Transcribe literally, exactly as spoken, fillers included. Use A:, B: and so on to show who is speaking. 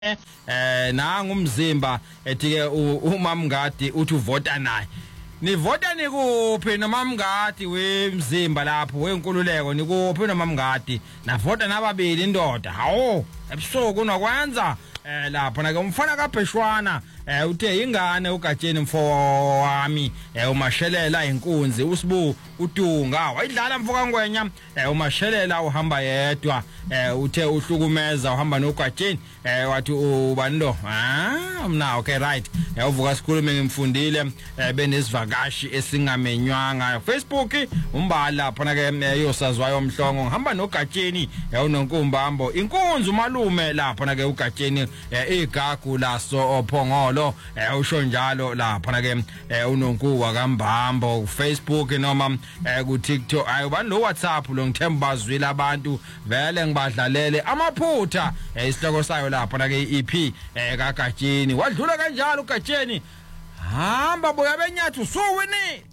A: eh nanga umzimba ethi-ke uMamngadi uthi uvota naye nivota nikuphi noMamngadi wemzimba lapho wenkululeko nikuphi noMamngadi navota nababili indoda hawo ebusuku unokwenza eh lapho na ke umfana kaBheshwana eh uthe ingane uGatsheni mfo wami eh umashelela inkunzi usibu uDunga wayidlala mfoka ngwenya eh umashelela uhamba yedwa eh uthe uhlukumeza uhamba noGatsheni eh wathi ubando ah mna okay right eh uvuka sikhulume ngimfundile eh benesivakashi esingamenywanga Facebook umbala lapha na ke yosazwayo omhlongo ngihamba noGatsheni eh unonkumbambo inkunzi umalume lapha na ke uGatsheni igagu laso ophongolo usho njalo lapha na ke unonkuwa kaMbambo Facebook noma ku TikTok ayubani lo WhatsApp lo ngithemba bazwile abantu vele ngibadlalele amaphutha isihloko sayo lapha na ke E P kaGatsheni wadlula kanjalo uGatsheni hamba boya benyathi usuwini